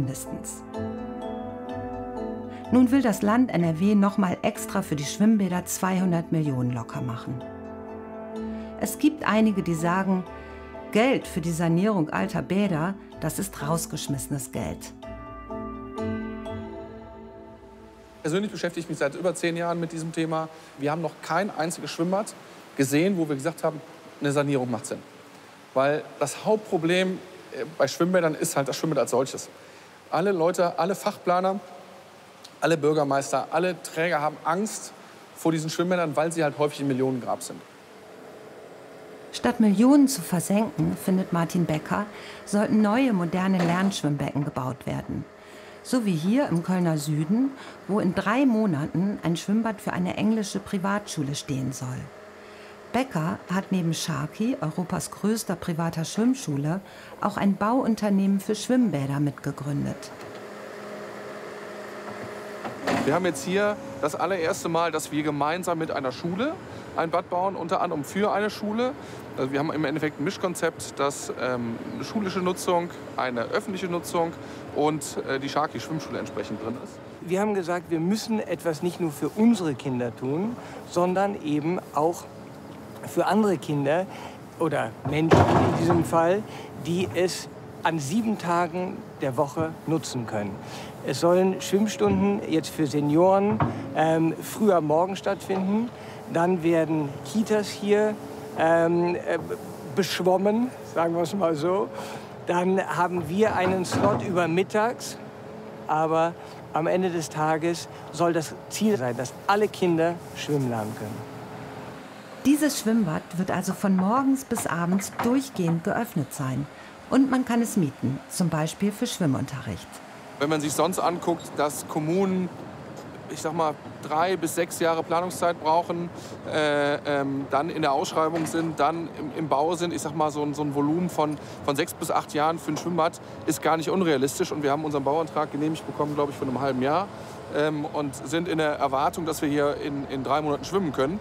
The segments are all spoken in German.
mindestens. Nun will das Land NRW nochmal extra für die Schwimmbäder 200 Millionen locker machen. Es gibt einige, die sagen, Geld für die Sanierung alter Bäder, das ist rausgeschmissenes Geld. Persönlich beschäftige ich mich seit über 10 Jahren mit diesem Thema. Wir haben noch kein einziges Schwimmbad gesehen, wo wir gesagt haben, eine Sanierung macht Sinn. Weil das Hauptproblem bei Schwimmbädern ist halt das Schwimmbad als solches. Alle Leute, alle Fachplaner, alle Bürgermeister, alle Träger haben Angst vor diesen Schwimmbädern, weil sie halt häufig ein Millionengrab sind. Statt Millionen zu versenken, findet Martin Becker, sollten neue, moderne Lernschwimmbecken gebaut werden. So wie hier im Kölner Süden, wo in 3 Monaten ein Schwimmbad für eine englische Privatschule stehen soll. Becker hat neben Sharky, Europas größter privater Schwimmschule, auch ein Bauunternehmen für Schwimmbäder mitgegründet. Wir haben jetzt hier das allererste Mal, dass wir gemeinsam mit einer Schule ein Bad bauen, unter anderem für eine Schule. Also wir haben im Endeffekt ein Mischkonzept, das eine schulische Nutzung, eine öffentliche Nutzung und die Sharky Schwimmschule entsprechend drin ist. Wir haben gesagt, wir müssen etwas nicht nur für unsere Kinder tun, sondern eben auch für andere Kinder oder Menschen in diesem Fall, die es an 7 Tagen der Woche nutzen können. Es sollen Schwimmstunden jetzt für Senioren früh am Morgen stattfinden. Dann werden Kitas hier beschwommen, sagen wir es mal so. Dann haben wir einen Slot über mittags. Aber am Ende des Tages soll das Ziel sein, dass alle Kinder schwimmen lernen können. Dieses Schwimmbad wird also von morgens bis abends durchgehend geöffnet sein. Und man kann es mieten, zum Beispiel für Schwimmunterricht. Wenn man sich sonst anguckt, dass Kommunen, ich sag mal, 3 bis 6 Jahre Planungszeit brauchen, dann in der Ausschreibung sind, dann im Bau sind, ich sag mal, so ein Volumen von 6 bis 8 Jahren für ein Schwimmbad ist gar nicht unrealistisch. Und wir haben unseren Bauantrag genehmigt bekommen, glaube ich, vor einem halben Jahr und sind in der Erwartung, dass wir hier in 3 Monaten schwimmen können.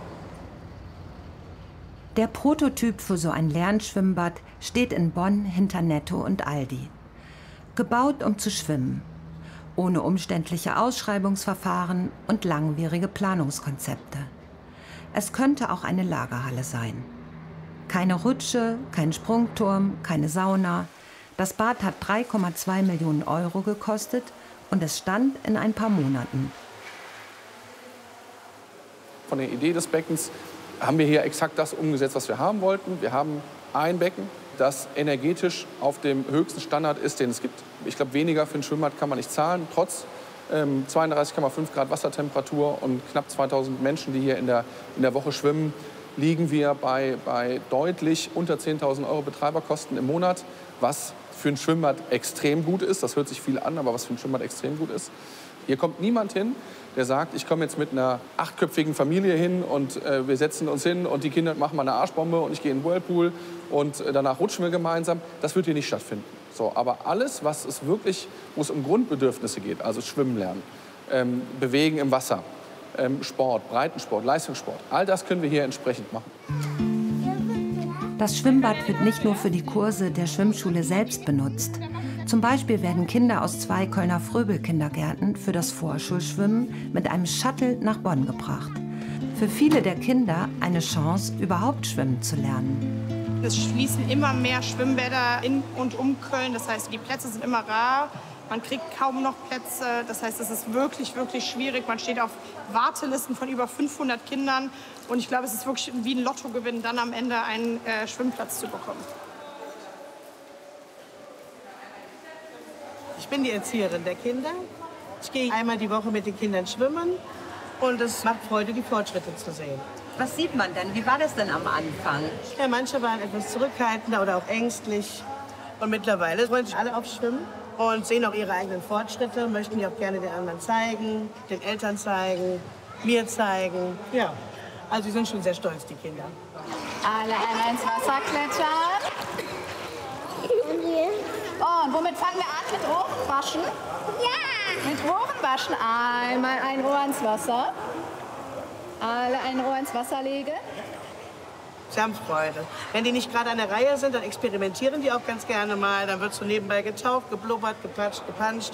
Der Prototyp für so ein Lernschwimmbad steht in Bonn hinter Netto und Aldi. Gebaut, um zu schwimmen. Ohne umständliche Ausschreibungsverfahren und langwierige Planungskonzepte. Es könnte auch eine Lagerhalle sein. Keine Rutsche, kein Sprungturm, keine Sauna. Das Bad hat 3,2 Millionen € gekostet und es stand in ein paar Monaten. Von der Idee des Beckens haben wir hier exakt das umgesetzt, was wir haben wollten. Wir haben ein Becken, das energetisch auf dem höchsten Standard ist, den es gibt. Ich glaube, weniger für ein Schwimmbad kann man nicht zahlen. Trotz 32,5 Grad Wassertemperatur und knapp 2000 Menschen, die hier in der Woche schwimmen, liegen wir bei deutlich unter 10.000 € Betreiberkosten im Monat, was für ein Schwimmbad extrem gut ist. Das hört sich viel an, aber was für ein Schwimmbad extrem gut ist. Hier kommt niemand hin, der sagt, ich komme jetzt mit einer 8-köpfigen Familie hin und wir setzen uns hin und die Kinder machen mal eine Arschbombe und ich gehe in den Whirlpool und danach rutschen wir gemeinsam. Das wird hier nicht stattfinden. So, aber alles, wo es um Grundbedürfnisse geht, also Schwimmen lernen, Bewegen im Wasser, Sport, Breitensport, Leistungssport, all das können wir hier entsprechend machen. Das Schwimmbad wird nicht nur für die Kurse der Schwimmschule selbst benutzt. Zum Beispiel werden Kinder aus 2 Kölner Fröbel-Kindergärten für das Vorschulschwimmen mit einem Shuttle nach Bonn gebracht. Für viele der Kinder eine Chance, überhaupt schwimmen zu lernen. Es schließen immer mehr Schwimmbäder in und um Köln. Das heißt, die Plätze sind immer rar. Man kriegt kaum noch Plätze. Das heißt, es ist wirklich, wirklich schwierig. Man steht auf Wartelisten von über 500 Kindern. Und ich glaube, es ist wirklich wie ein Lottogewinn, dann am Ende einen Schwimmplatz zu bekommen. Ich bin die Erzieherin der Kinder. Ich gehe einmal die Woche mit den Kindern schwimmen und es macht Freude, die Fortschritte zu sehen. Was sieht man denn? Wie war das denn am Anfang? Ja, manche waren etwas zurückhaltender oder auch ängstlich. Und mittlerweile wollen sich alle aufs Schwimmen und sehen auch ihre eigenen Fortschritte, möchten die auch gerne den anderen zeigen, den Eltern zeigen, mir zeigen. Ja, also sie sind schon sehr stolz, die Kinder. Alle einmal ins Wasser klettern. Oh, und womit fangen wir an? Mit Ohrenwaschen? Ja! Mit Ohrenwaschen. Einmal ein Ohr ins Wasser. Alle ein Ohr ins Wasser legen. Sie haben Freude. Wenn die nicht gerade an der Reihe sind, dann experimentieren die auch ganz gerne mal. Dann wird so nebenbei getaucht, geblubbert, geplatscht, gepanscht.